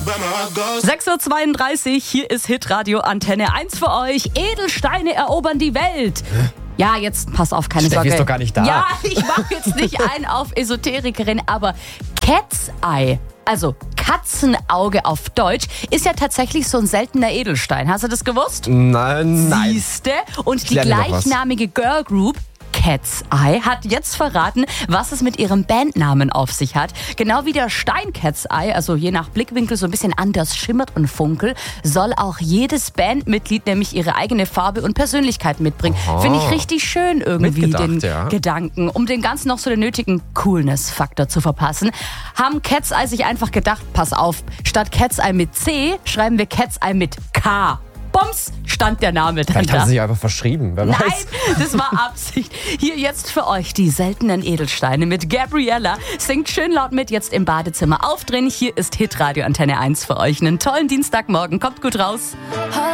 6:32 Uhr, hier ist Hitradio Antenne 1 für euch. Edelsteine erobern die Welt. Ja, jetzt pass auf, keine Steffi Sorge. ist doch gar nicht da. Ja, ich mache jetzt nicht ein auf Esoterikerin, aber Cat's Eye, also Katzenauge auf Deutsch, ist ja tatsächlich so ein seltener Edelstein. Hast du das gewusst? Nein. Siehste? Und die lerne noch was. gleichnamige Girl Group Cat's Eye hat jetzt verraten, was es mit ihrem Bandnamen auf sich hat. Genau wie der Stein Cat's Eye, also je nach Blickwinkel so ein bisschen anders schimmert und funkelt, soll auch jedes Bandmitglied nämlich ihre eigene Farbe und Persönlichkeit mitbringen. Aha. Finde ich richtig schön irgendwie, Mitgedacht, den ja. Gedanken. Um dem Ganzen noch so den nötigen Coolness-Faktor zu verpassen, haben Cat's Eye sich einfach gedacht, pass auf, statt Cat's Eye mit C, schreiben wir Cat's Eye mit K. Bums, stand der Name Vielleicht dahinter. hat sie sich einfach verschrieben, wer Nein, weiß. das war Absicht. Hier jetzt für euch die seltenen Edelsteine mit Gabriella. Singt schön laut mit, jetzt im Badezimmer aufdrehen. Hier ist Hitradio Antenne 1 für euch. Einen tollen Dienstagmorgen. Kommt gut raus.